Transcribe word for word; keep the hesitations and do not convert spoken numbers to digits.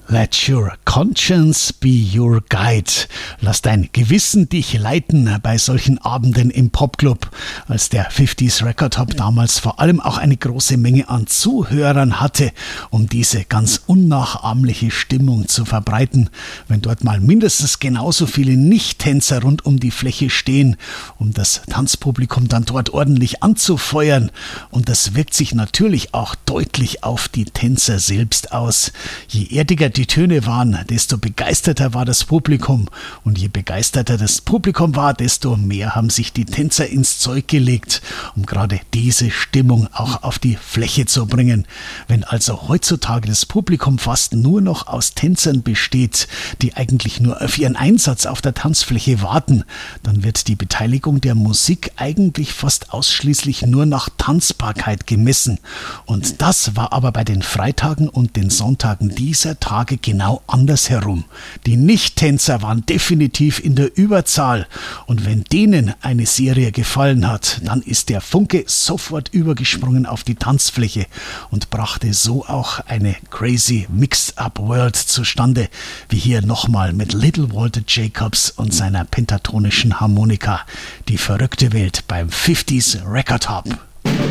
Let your conscience be your guide. Lass dein Gewissen dich leiten bei solchen Abenden im Popclub. Als der fünfziger Record Hop damals vor allem auch eine große Menge an Zuhörern hatte, um diese ganz unnachahmliche Stimmung zu verbreiten. Wenn dort mal mindestens genauso viele Nicht-Tänzer rund um die Fläche stehen, um das Tanzpublikum dann dort ordentlich anzufeuern. Und das wirkt sich natürlich auch deutlich auf die Tänzer selbst aus. Je erdiger die Töne waren, desto begeisterter war das Publikum. Und je begeisterter das Publikum war, desto mehr haben sich die Tänzer ins Zeug gelegt, um gerade diese Stimmung auch auf die Fläche zu bringen. Wenn also heutzutage das Publikum fast nur noch aus Tänzern besteht, die eigentlich nur auf ihren Einsatz auf der Tanzfläche warten, dann wird die Beteiligung der Musik eigentlich fast ausschließlich nur nach Tanzbarkeit gemessen. Und das war aber bei den Freitagen und den Sonntagen dieser Tage genau andersherum. Die Nicht-Tänzer waren definitiv in der Überzahl und wenn denen eine Serie gefallen hat, dann ist der Funke sofort übergesprungen auf die Tanzfläche und brachte so auch eine crazy Mixed-Up World zustande, wie hier nochmal mit Little Walter Jacobs und seiner pentatonischen Harmonika. Die verrückte Welt beim fünfziger Record Hop.